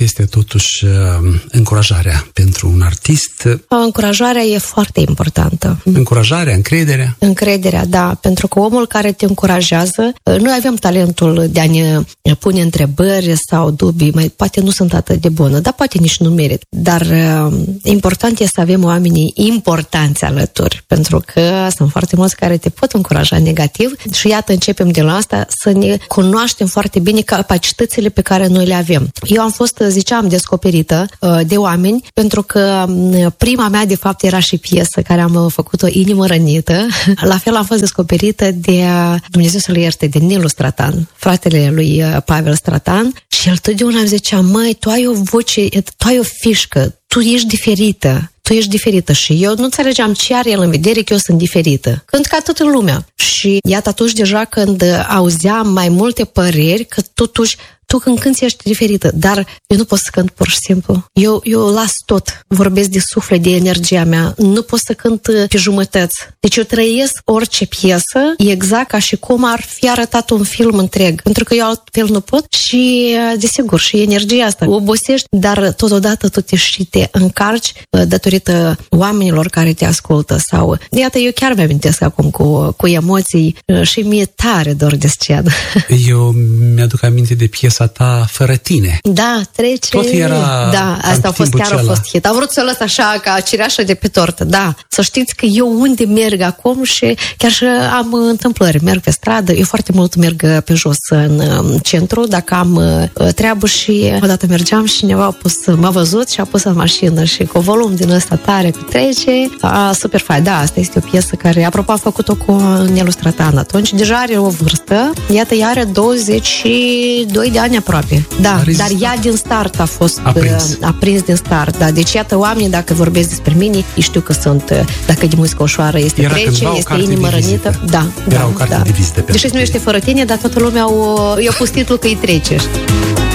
este totuși încurajarea pentru un artist? Încurajarea e foarte importantă. Încurajarea, încrederea? Încrederea, da, pentru că omul care te încurajează, noi avem talentul de a ne pune întrebări sau dubii, mai poate nu sunt atât de bună, dar poate nici nu merit. Dar important e să avem oamenii importanți alături, pentru că sunt foarte mulți care te pot încuraja negativ și iată, începem de la asta să ne cunoaștem foarte bine capacitățile pe care noi le avem. Eu am fost, ziceam, descoperită de oameni, pentru că prima mea, de fapt, era și piesă care am făcut-o, Inimă rănită. La fel am fost descoperită de, Dumnezeu să-l ierte, de Nelu Stratan, fratele lui Pavel Stratan, și el totdeauna îmi zicea: măi, tu ai o voce, tu ai o fișcă, tu ești diferită. Tu ești diferită. Și eu nu înțelegeam ce are el în vedere că eu sunt diferită. Cânt ca toată lumea. Și iată, atunci deja când auzeam mai multe păreri, că totuși tu când cânti ești diferită, dar eu nu pot să cânt pur și simplu. Eu las tot. Vorbesc de suflet, de energia mea. Nu pot să cânt pe jumătăți. Deci eu trăiesc orice piesă exact ca și cum ar fi arătat un film întreg. Pentru că eu altfel nu pot și, desigur, și energia asta obosești, dar totodată tu și te încarci datorită oamenilor care te ascultă. Sau, iată, eu chiar mi-amintesc acum cu emoții și mi-e tare dor de scenă. Eu mi-aduc aminte de piesa ta Fără tine. Da, trece. Tot era. Da, asta a fost chiar a fost hit. Am vrut să o lăs așa ca cireașă de pe tortă. Da, să știți că eu unde merg acum și chiar și am întâmplări. Merg pe stradă, eu foarte mult merg pe jos în centru, dacă am treabă, și odată mergeam și cineva m-a văzut și a pus în mașină și cu volum din ăsta tare cu trece. Super fain. Da, asta este o piesă care, apropo, am făcut-o cu Nelu Stratan atunci. Deja are o vârstă. Iată, ea are 22 de ani aproape. Da, dar ea din start a fost aprins din start. Da, deci iată, oamenii, dacă vorbesc despre mine, ei știu că sunt, dacă de muzică ușoară este Trece, este Inimă rănită. Da, era o carte de vizită. Deși nu este Fără tine, dar toată lumea i-a pus titlul că îi Trece.